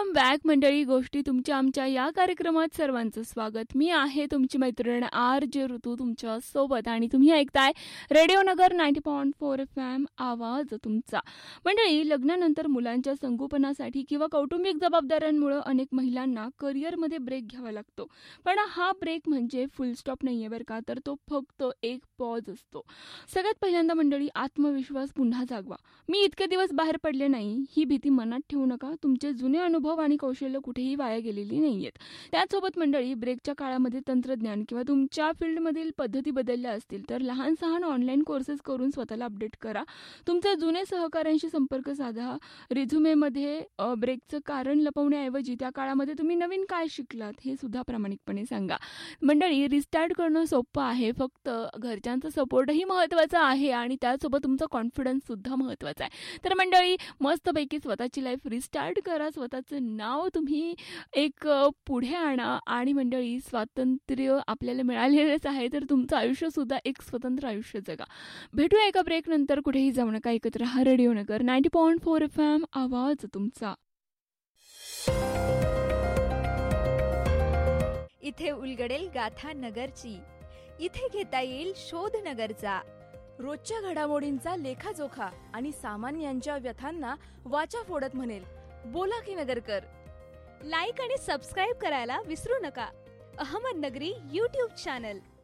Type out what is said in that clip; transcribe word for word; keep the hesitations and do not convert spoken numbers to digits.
Welcome back मंडळी. गोष्टी तुमच्या आमच्या या कार्यक्रमात सर्वांचं स्वागत. मी आहे तुमची मैत्रीण आर जे ऋतू तुमच्या सोबत आणि तुम्ही ऐकताय रेडिओ नगर ninety point four F M, आवाज तुमचा. मंडळी, लग्नानंतर मुलांच्या संगोपनासाठी किंवा कौटुंबिक जबाबदाऱ्यांमुळे अनेक महिलांना करिअरमध्ये ब्रेक घ्यावा लागतो. पण हा ब्रेक म्हणजे फुल स्टॉप नाही आहे बरं का, तर तो फक्त एक पॉज असतो. सगळ्यात पहिल्यांदा मंडळी, आत्मविश्वास पुन्हा जागवा. मी इतके दिवस बाहेर पडले नाही ही भीती मनात ठेवू नका. तुमचे जुने अनुभव आणि कौशल्य कुठेही वाया गेलेली नाहीयेत. त्याचसोबत मंडळी, ब्रेकच्या काळामध्ये तंत्रज्ञान किंवा तुमच्या फील्डमधील पद्धती बदलल्या असतील तर लहान सहान ऑनलाईन कोर्सेस करून स्वतःला अपडेट करा. तुमचे जुने सहकाऱ्यांशी संपर्क साधा. रिझ्युमेमध्ये ब्रेकचं कारण लपवण्याऐवजी त्या काळामध्ये तुम्ही नवीन काय शिकलात हे सुद्धा प्रामाणिकपणे सांगा. मंडळी, रिस्टार्ट करणं सोपं आहे, फक्त घरच्यांचा सपोर्टही महत्त्वाचा आहे आणि त्यासोबत तुमचा कॉन्फिडन्स सुद्धा महत्त्वाचा आहे. तर मंडळी, मस्तपैकी स्वतःची लाईफ रिस्टार्ट करा. स्वतःचं नाव तुम्ही एक पुढे आणा आणि मंडळी, स्वातंत्र्य आपल्याला मिळालेलंच आहे, तर तुमचं आयुष्य सुद्धा एक स्वतंत्र आयुष्य जगा. भेटूया एका ब्रेक नंतर. कुठेही जाऊ नका. एकत्र हा रेडिओ नगर ninety point four F M, आवाज तुमचा. इथे उलगडेल गाथा नगरची, इथे घेता येईल शोध नगरचा. रोजच्या घडामोडींचा लेखाजोखा आणि सामान्यांच्या व्यथांना वाचा फोडत म्हणेल, बोला की नगरकर. लाईक आणि सबस्क्राईब करायला विसरू नका. अहमदनगरी यूट्यूब चॅनल.